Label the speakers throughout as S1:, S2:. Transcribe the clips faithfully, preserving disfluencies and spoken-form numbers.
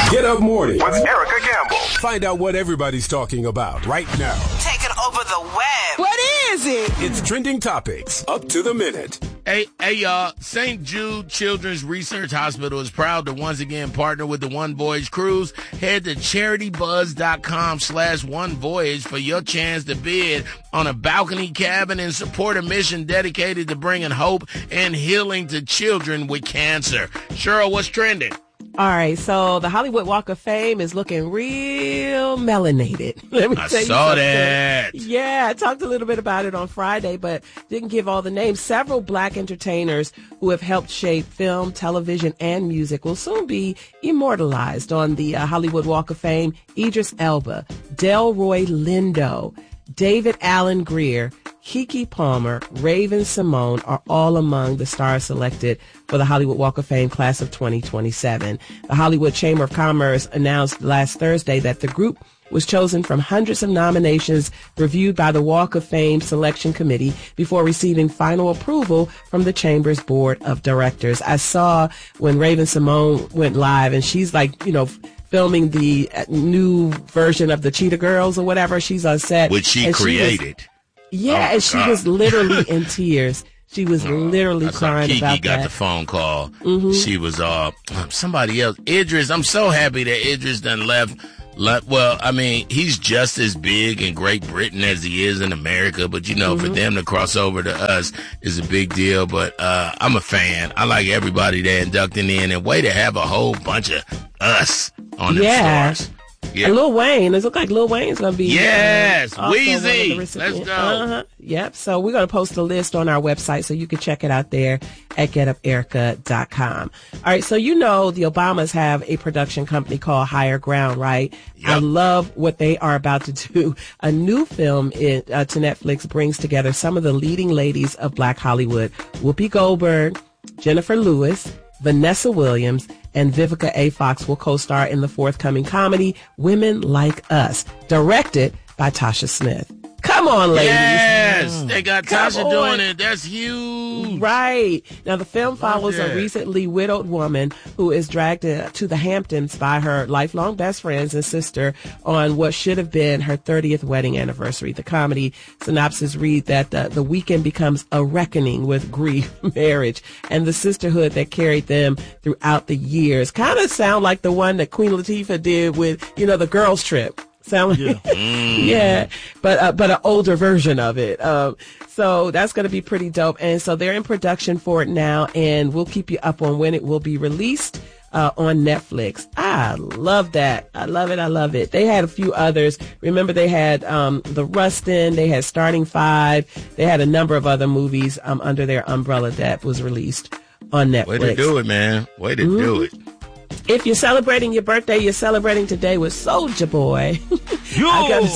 S1: Get Up Morning
S2: with Erica Gamble.
S1: Find out what everybody's talking about right now.
S3: Taking over the web.
S4: What is it?
S1: It's Trending Topics, up to the minute.
S5: Hey, hey, y'all. Saint Jude Children's Research Hospital is proud to once again partner with the One Voyage Cruise. Head to charitybuzz.com slash One Voyage for your chance to bid on a balcony cabin and support a mission dedicated to bringing hope and healing to children with cancer. Cheryl, what's trending?
S4: All right, so the Hollywood Walk of Fame is looking real melanated. Let me
S5: I
S4: tell you
S5: saw
S4: something.
S5: that.
S4: Yeah, I talked a little bit about it on Friday, but didn't give all the names. Several black entertainers who have helped shape film, television, and music will soon be immortalized on the uh, Hollywood Walk of Fame. Idris Elba, Delroy Lindo, David Alan Grier, Keke Palmer, Raven Simone are all among the stars selected for the Hollywood Walk of Fame class of twenty twenty-seven. The Hollywood Chamber of Commerce announced last Thursday that the group was chosen from hundreds of nominations reviewed by the Walk of Fame Selection Committee before receiving final approval from the Chamber's Board of Directors. I saw when Raven Simone went live, and she's like, you know, filming the new version of the Cheetah Girls or whatever. She's on set.
S5: Which she created.
S4: She was, yeah,
S5: oh,
S4: and she
S5: God.
S4: was literally in tears. She was
S5: Oh,
S4: literally crying
S5: Keke
S4: about
S5: got
S4: that.
S5: the phone call.
S4: Mm-hmm.
S5: She was uh somebody else. Idris, I'm so happy that Idris done left. left. Well, I mean, he's just as big in Great Britain as he is in America, but you know,
S4: Mm-hmm.
S5: for them to cross over to us is a big deal. But uh I'm a fan. I like everybody they're inducting in, and way to have a whole bunch of us on them
S4: Yeah.
S5: stars. Yeah.
S4: And Lil Wayne, it looks like Lil Wayne's going to be.
S5: Yes,
S4: uh, also one of the
S5: Weezy.
S4: recipients.
S5: Let's go.
S4: Uh-huh. Yep. So we're going to post a list on our website so you can check it out there at get up erica dot com. All right. So, you know, the Obamas have a production company called Higher Ground, right?
S5: Yep.
S4: I love what they are about to do. A new film in, uh, to Netflix brings together some of the leading ladies of Black Hollywood. Whoopi Goldberg, Jennifer Lewis, Vanessa Williams, and Vivica A. Fox will co-star in the forthcoming comedy Women Like Us, directed by Tasha Smith. Come on, ladies.
S5: Yes, they got
S4: Come
S5: Tasha
S4: on.
S5: doing it. That's huge.
S4: Right. Now, the film follows
S5: that.
S4: a recently widowed woman who is dragged uh, to the Hamptons by her lifelong best friends and sister on what should have been her thirtieth wedding anniversary. The comedy synopsis read that the, the weekend becomes a reckoning with grief, marriage, and the sisterhood that carried them throughout the years. Kind of sound like the one that Queen Latifah did with, you know, the girls' trip. Sound like, yeah, yeah, but uh, but an older version of it. Um, so that's going to be pretty dope. And so they're in production for it now, and we'll keep you up on when it will be released uh, on Netflix. I love that. I love it. I love it. They had a few others. Remember, they had um, The Rustin. They had Starting Five. They had a number of other movies um, under their umbrella that was released on Netflix.
S5: Way to do it, man. Way to
S4: Mm-hmm.
S5: do it.
S4: If you're celebrating your birthday, you're celebrating today with Soulja Boy.
S5: Yo,
S4: I got a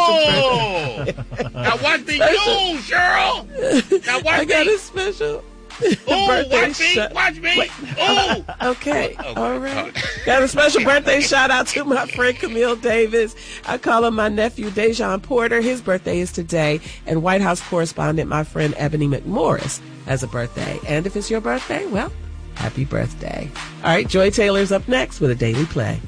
S4: special
S5: yo. Now watch me, yo, Cheryl. Now watch
S4: I got
S5: me.
S4: a special
S5: Oh,
S4: birthday
S5: watch me,
S4: shot.
S5: watch me. Oh.
S4: Okay,
S5: Oh,
S4: all
S5: my
S4: right.
S5: God.
S4: Got a special birthday shout out to my friend Camille Davis. I call him my nephew Dejan Porter. His birthday is today. And White House correspondent, my friend Ebony McMorris, has a birthday. And if it's your birthday, well, happy birthday. All right, Joy Taylor's up next with a Daily Play.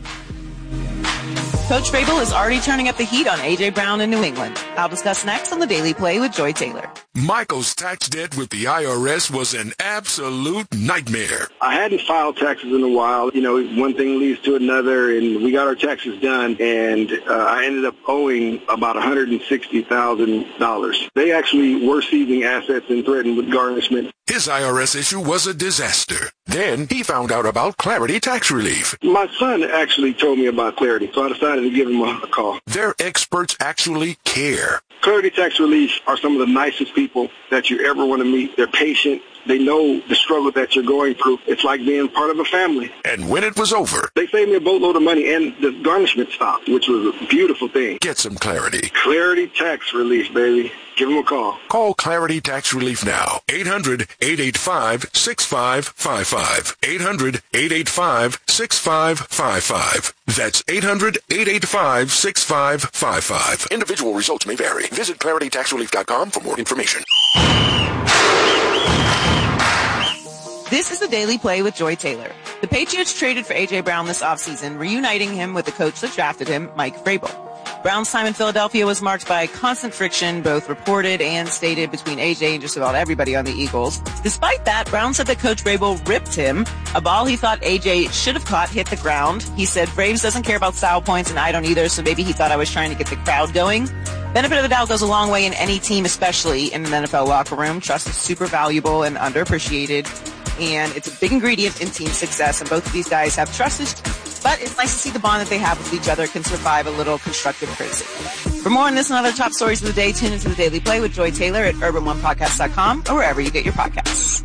S3: Coach Vrabel is already turning up the heat on A J. Brown in New England. I'll discuss next on the Daily Play with Joy Taylor.
S1: Michael's tax debt with the I R S was an absolute nightmare.
S6: I hadn't filed taxes in a while. You know, one thing leads to another, and we got our taxes done, and uh, I ended up owing about one hundred sixty thousand dollars. They actually were seizing assets and threatened with garnishment.
S1: His I R S issue was a disaster. Then he found out about Clarity Tax Relief.
S6: My son actually told me about Clarity, so I decided to give him a, a call.
S1: Their experts actually care.
S6: Clarity Tax Relief are some of the nicest people that you ever want to meet. They're patient. They know the struggle that you're going through. It's like being part of a family.
S1: And when it was over,
S6: they saved me a boatload of money, and the garnishment stopped, which was a beautiful thing.
S1: Get some clarity.
S6: Clarity Tax Relief, baby. Give them a call.
S1: Call Clarity Tax Relief now. eight hundred, eight eight five, six five five five. eight hundred, eight eight five, six five five five. That's eight hundred, eight eight five, six five five five. Individual results may vary. Visit clarity tax relief dot com for more information.
S3: This is the Daily Play with Joy Taylor. The Patriots traded for A J. Brown this offseason, reuniting him with the coach that drafted him, Mike Vrabel. Brown's time in Philadelphia was marked by constant friction, both reported and stated, between A J and just about everybody on the Eagles. Despite that, Brown said that Coach Vrabel ripped him. A ball he thought A J should have caught hit the ground. He said, Braves doesn't care about style points, and I don't either, so maybe he thought I was trying to get the crowd going. Benefit of the doubt goes a long way in any team, especially in an N F L locker room. Trust is super valuable and underappreciated, and it's a big ingredient in team success, and both of these guys have trust issues. But it's nice to see the bond that they have with each other can survive a little constructive criticism. For more on this and other top stories of the day, tune into the Daily Play with Joy Taylor at urban one podcast dot com or wherever you get your podcasts.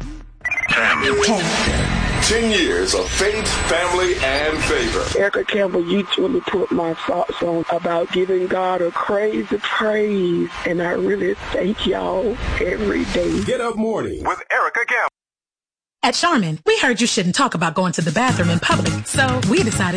S1: Ten years of faith, family, and favor.
S2: Erica Campbell, you truly put my thoughts on about giving God a crazy praise, and I really thank y'all every day.
S1: Get Up Morning with Erica Campbell.
S7: At Charmin, we heard you shouldn't talk about going to the bathroom in public, so we decided